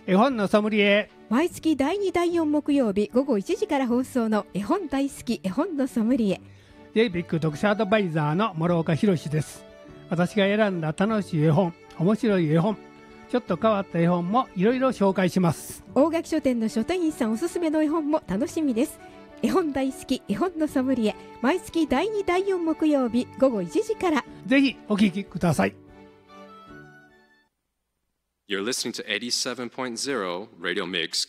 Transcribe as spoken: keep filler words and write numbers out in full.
絵本のソムリエ。 毎月だいにだいよん木曜日午後いちじから放送の絵本大好き絵本のソムリエ。 ジェイビック 読者アドバイザーの諸岡博です。私が選んだ楽しい絵本、面白い絵本、ちょっと変わった絵本もいろいろ紹介します。 大垣書店の書店員さんおすすめの絵本も楽しみです。絵本大好き絵本のソムリエ、毎月だいにだいよん木曜日午後いちじから。 ぜひお聞きください。 You're listening to eighty-seven point zero Radio Mix